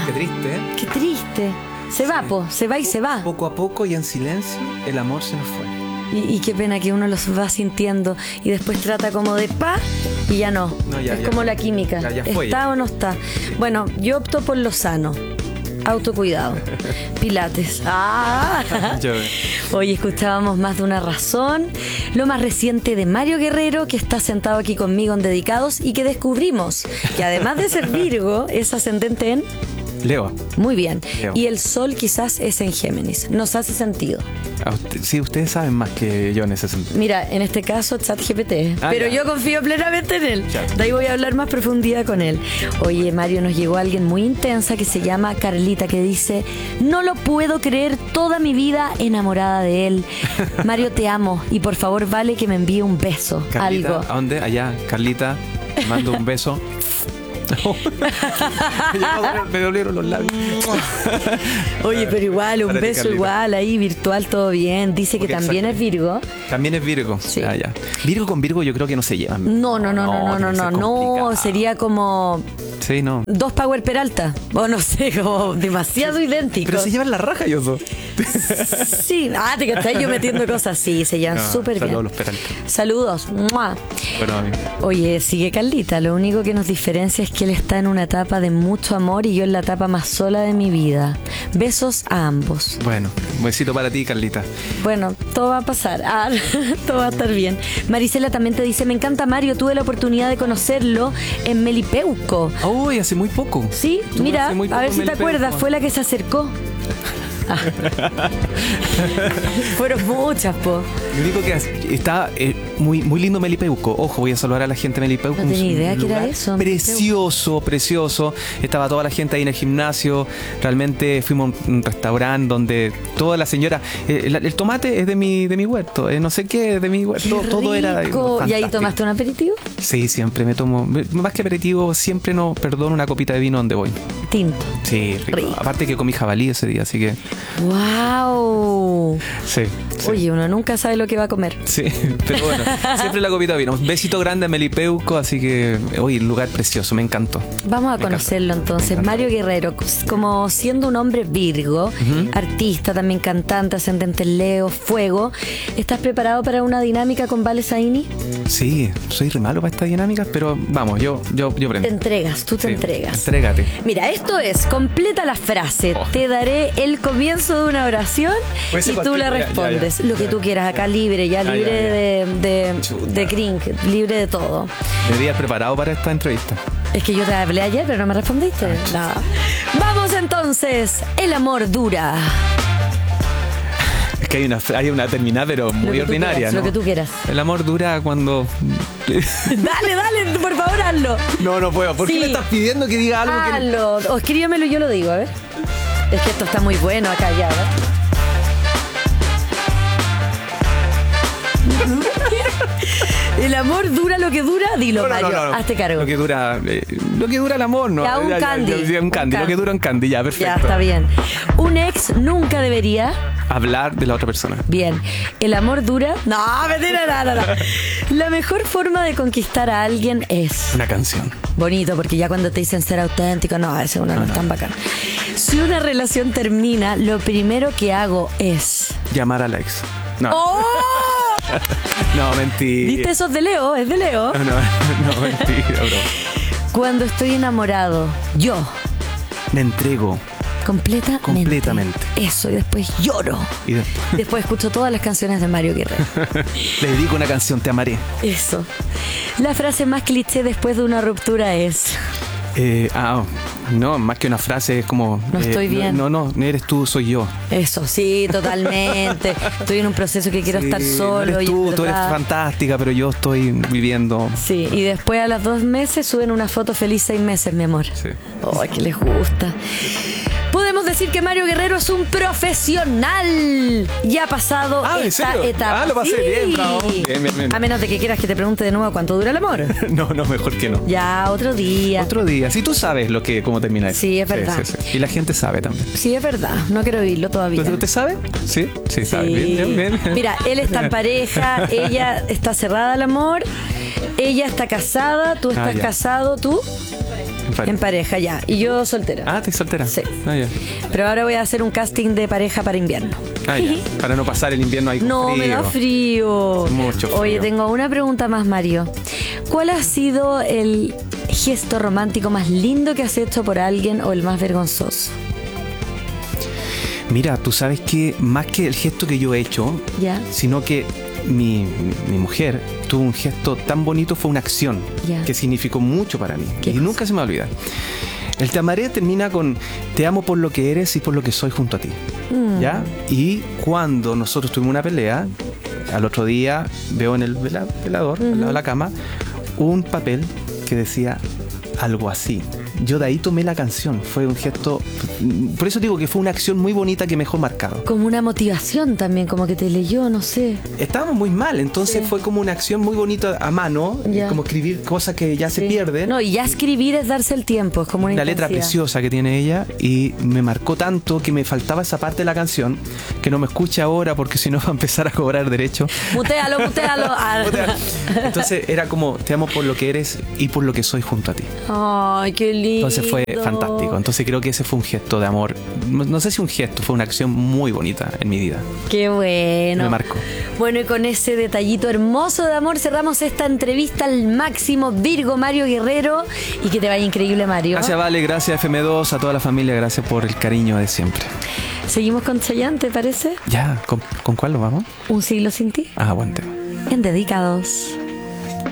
Qué triste, ¿eh? Qué triste. Se va, se va y se va. Poco a poco y en silencio, el amor se nos fue. Y qué pena que uno los va sintiendo y después trata como de y ya no. Es como la química. Ya fue, ¿Está ya. o no está? Bueno, yo opto por lo sano. Autocuidado. Pilates. Hoy escuchábamos Más de una razón, lo más reciente de Mario Guerrero, que está sentado aquí conmigo en Dedicados y que descubrimos que además de ser Virgo, es ascendente en Leo. Muy bien. Leo. Y el sol quizás es en Géminis. Nos hace sentido. Sí, ustedes saben más que yo en ese sentido. Mira, en este caso ChatGPT. Pero ya. yo confío plenamente en él. Ya. De ahí voy a hablar más profundidad con él. Oye, Mario, nos llegó alguien muy intensa que se llama Carlita, que dice: no lo puedo creer, toda mi vida enamorada de él. Mario, te amo. Y por favor, vale que me envíe un beso. Carlita, algo. ¿a dónde? Allá, Carlita, te mando un beso. Me dolieron los labios. Oye, pero igual, un Párate, beso Carlita. igual ahí, virtual, todo bien. Dice que Ok, también exacto. es Virgo. También es Virgo. Sí. Ya. Virgo con Virgo yo creo que no se llevan. No, tiene que ser complicado. sería como Sí, no. dos Power Peralta. O no sé, como demasiado idénticos. Pero se llevan la raja, yo dos. Sí, te cachai yo metiendo cosas. Sí, se llevan súper bien. Saludos los Peralta. Saludos. ¡Mua! Bueno, amigo. Oye, sigue Carlita. Lo único que nos diferencia es que él está en una etapa de mucho amor y yo en la etapa más sola de mi vida. Besos a ambos. Bueno, un besito para ti, Carlita. Bueno, todo va a pasar. Todo va a estar bien. Marisela también te dice: me encanta Mario, tuve la oportunidad de conocerlo en Melipeuco. Uy, hace muy poco. Sí, Estuve mira, hace muy a poco ver en si te Melipeuco. acuerdas, fue la que se acercó. Fueron muchas, po. Yo digo que está muy lindo Melipeuco. Ojo, voy a saludar a la gente de Melipeuco. No tenía Es un idea que era lugar eso, Precioso. Estaba toda la gente ahí en el gimnasio. Realmente fuimos a un restaurante donde toda la señora... el tomate es de mi huerto. No sé qué, es de mi huerto. Qué Todo era rico. ¿Y ahí fantástico. tomaste un aperitivo? Sí, siempre me tomo... Más que aperitivo, siempre no perdono una copita de vino donde voy. Tinto. Sí, rico. Aparte que comí jabalí ese día, así que... ¡Wow! Sí. Oye, uno nunca sabe lo que va a comer. Sí, pero bueno, siempre la copita de vino. Un besito grande a Melipeuco, así que, un lugar precioso, me encantó. Vamos a Me conocerlo encantó. entonces. Me encantó. Mario Guerrero, como siendo un hombre Virgo, artista, también cantante, ascendente en Leo, fuego. ¿Estás preparado para una dinámica con Vale Zaini? Sí, soy re malo para estas dinámicas, pero vamos, yo Te prendo. entregas, tú te Sí, entregas. Entrégate. Mira, esto es, completa la frase. Oh. Te daré el comienzo de una oración Puede ser y tú la cualquier- respondes. ya. Lo que tú quieras, acá libre, libre Chuta. de cringe, libre de todo. Me habías preparado para esta entrevista. Es que yo te hablé ayer, pero no me respondiste. No. Vamos entonces. El amor dura. Es que hay una terminal, pero Lo muy que tú ordinaria, quieras, ¿no? Lo que tú quieras. El amor dura cuando... Dale, por favor, hazlo. No puedo. ¿Por Sí. qué me estás pidiendo que diga algo que... Hazlo. O escríbemelo y yo lo digo, a ver. Es que esto está muy bueno acá ya, ¿verdad? El amor dura lo que dura, dilo, Mario. Hazte cargo. Lo que dura el amor, ¿no? Ya, un candy. Un candy. Lo que dura un candy, ya, perfecto. Ya, está bien. Un ex nunca debería... Hablar de la otra persona. Bien. ¿El amor dura? No, mentira, no. La mejor forma de conquistar a alguien es... Una canción. Bonito, porque ya cuando te dicen ser auténtico, no, ese uno no es tan bacán. Si una relación termina, lo primero que hago es... Llamar a la ex. No. ¡Oh! No, mentira. ¿Viste? Eso es de Leo, es de Leo. No, mentira, bro. Cuando estoy enamorado, yo, Me entrego. completamente. Eso, y después lloro. Y después Después escucho todas las canciones de Mario Guerrero. le dedico una canción, Te amaré. Eso. La frase más cliché después de una ruptura es... No, más que una frase es como... No estoy bien. No, eres tú, soy yo. Eso, sí, totalmente. Estoy en un proceso que quiero Sí, estar solo. no eres y tú es eres verdad. fantástica, pero yo estoy viviendo... Sí, y después a los 2 meses suben una foto feliz 6 meses, mi amor. Sí. Ay, que les gusta. Podemos decir que Mario Guerrero es un profesional. Ya ha pasado ¿en esta serio? etapa. Lo pasé bien, bravo. Bien. A menos de que quieras que te pregunte de nuevo cuánto dura el amor. No, mejor que no. Ya, otro día. Otro día. Si tú sabes cómo termina eso. Sí, es verdad. Sí. Y la gente sabe también. Sí, es verdad. No quiero oírlo todavía. ¿Usted sabe? Sí, sabe. Sí. Bien. Mira, él está en pareja, ella está cerrada al amor, ella está casada, tú estás ya. casado, tú. En pareja, ya. Y yo soltera. Ah, ¿estás soltera? Sí. Ah, ya. Pero ahora voy a hacer un casting de pareja para invierno. Ah, ya. Para no pasar el invierno ahí con No, frío. me da frío. Mucho frío. Oye, tengo una pregunta más, Mario. ¿Cuál ha sido el gesto romántico más lindo que has hecho por alguien o el más vergonzoso? Mira, tú sabes que más que el gesto que yo he hecho, ¿Ya? sino que mi mujer tuvo un gesto tan bonito, fue una acción Ya. que significó mucho para mí. ¿Qué Y cosa? nunca se me va a olvidar. El te amaré termina con te amo por lo que eres y por lo que soy junto a ti. ¿Ya? Y cuando nosotros tuvimos una pelea, al otro día veo en el velador, al lado de la cama, un papel que decía algo así. Yo de ahí tomé la canción. Fue un gesto. Por eso digo que fue una acción muy bonita que me dejó marcado. Como una motivación también, como que te leyó, no sé. Estábamos muy mal, entonces Sí. fue como una acción muy bonita a mano, Ya. como escribir cosas que ya se Sí. pierden. No, y ya escribir es darse el tiempo, es como una Una letra intensidad. preciosa que tiene ella y me marcó tanto que me faltaba esa parte de la canción que no me escuche ahora porque si no va a empezar a cobrar derecho. Mutealo, mutealo. Ah. Entonces era como te amo por lo que eres y por lo que soy junto a ti. Ay, qué lindo. Entonces fue fantástico. Entonces creo que ese fue un gesto de amor. No sé si un gesto, fue una acción muy bonita en mi vida. Qué bueno. Me marcó. Bueno, y con ese detallito hermoso de amor cerramos esta entrevista al máximo Virgo Mario Guerrero. Y que te vaya increíble, Mario. Gracias, Vale. Gracias, FM2. A toda la familia. Gracias por el cariño de siempre. Seguimos con Chayanne, ¿te parece? Ya, ¿con cuál lo vamos? Un siglo sin ti. Ah, buen tema. En Dedicados.